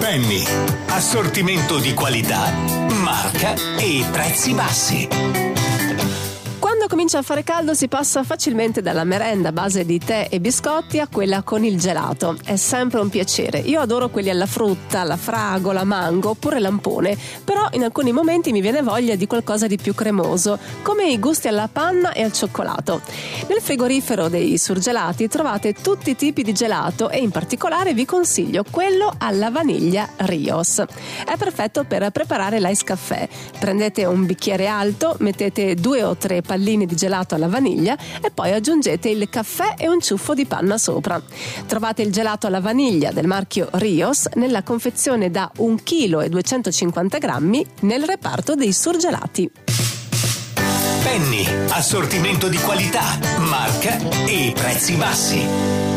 Penny, assortimento di qualità, marca e prezzi bassi. Quando comincia a fare caldo si passa facilmente dalla merenda a base di tè e biscotti a quella con il gelato. È sempre un piacere. Io adoro quelli alla frutta, alla fragola, mango oppure lampone, però in alcuni momenti mi viene voglia di qualcosa di più cremoso, come i gusti alla panna e al cioccolato. Nel frigorifero dei surgelati trovate tutti i tipi di gelato e in particolare vi consiglio quello alla vaniglia Rios. È perfetto per preparare l'ice caffè. Prendete un bicchiere alto, mettete 2 o 3 palline di gelato alla vaniglia e poi aggiungete il caffè e un ciuffo di panna sopra. Trovate il gelato alla vaniglia del marchio Rios nella confezione da 1,250 kg nel reparto dei surgelati. Penny, assortimento di qualità, marca e prezzi bassi.